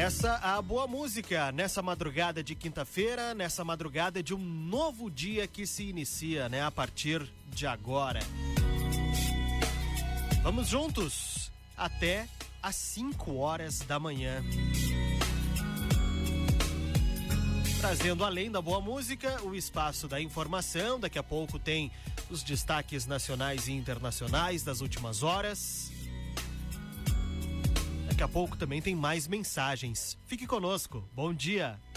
Essa a boa música nessa madrugada de quinta-feira, nessa madrugada de um novo dia que se inicia, né, a partir de agora. Vamos juntos até às 5 horas da manhã. Trazendo além da boa música, o espaço da informação. Daqui a pouco tem os destaques nacionais e internacionais das últimas horas. Daqui a pouco também tem mais mensagens. Fique conosco. Bom dia.